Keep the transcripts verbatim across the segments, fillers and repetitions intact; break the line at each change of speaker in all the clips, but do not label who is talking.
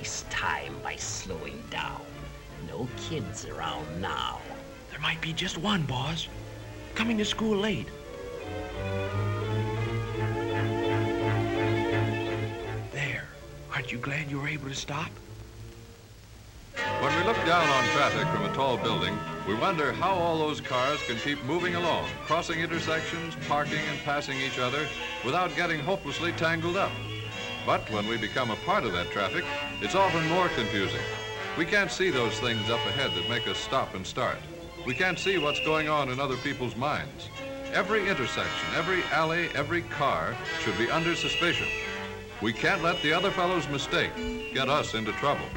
waste time by slowing down. No kids around now.
There might be just one, boss. Coming to school late. There. Aren't you glad you were able to stop?
When we look down on traffic from a tall building, we wonder how all those cars can keep moving along, crossing intersections, parking and passing each other without getting hopelessly tangled up. But when we become a part of that traffic, it's often more confusing. We can't see those things up ahead that make us stop and start. We can't see what's going on in other people's minds. Every intersection, every alley, every car should be under suspicion. We can't let the other fellow's mistake get us into trouble.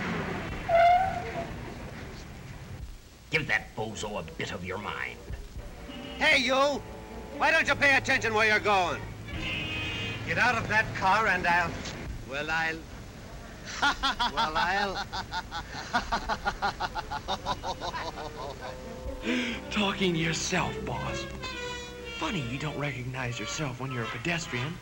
Give that bozo a bit of your mind.
Hey, you! Why don't you pay attention where you're going? Get out of that car and I'll... Well, I'll... well, I'll...
Talking to yourself, boss. Funny you don't recognize yourself when you're a pedestrian.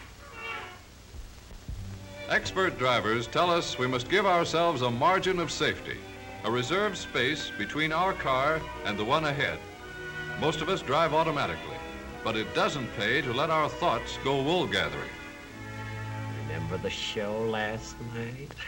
Expert drivers tell us we must give ourselves a margin of safety, a reserved space between our car and the one ahead. Most of us drive automatically, but it doesn't pay to let our thoughts go wool gathering.
Remember the show last night?